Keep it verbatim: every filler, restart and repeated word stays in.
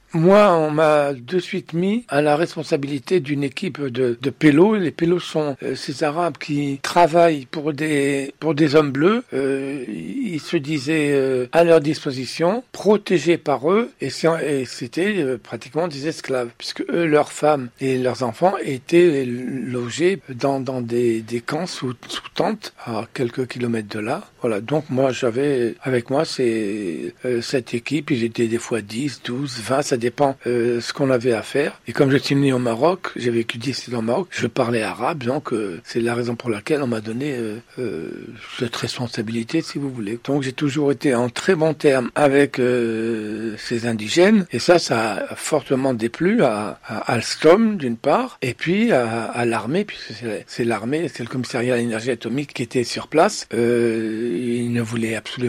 Moi, on m'a de suite mis à la responsabilité d'une équipe de, de pélos. Les pélos sont euh, ces Arabes qui travaillent pour des pour des hommes bleus. Euh, ils se disaient euh, à leur disposition, protégés par eux, et, c'est, et c'était euh, pratiquement des esclaves, puisque eux, leurs femmes et leurs enfants étaient logés dans dans des des camps sous sous tente à quelques kilomètres de là. Voilà. Donc moi, j'avais avec moi c'est euh, cette équipe. Ils étaient des fois dix, douze, vingt. Ça dépend euh, ce qu'on avait à faire. Et comme je suis né au Maroc, j'ai vécu dix ans au Maroc, je parlais arabe, donc euh, c'est la raison pour laquelle on m'a donné euh, euh, cette responsabilité, si vous voulez. Donc j'ai toujours été en très bon terme avec euh, ces indigènes, et ça, ça a fortement déplu à, à Alstom, d'une part, et puis à, à l'armée, puisque c'est, c'est l'armée, c'est le commissariat à l'énergie atomique qui était sur place. Euh, ils ne voulaient absolument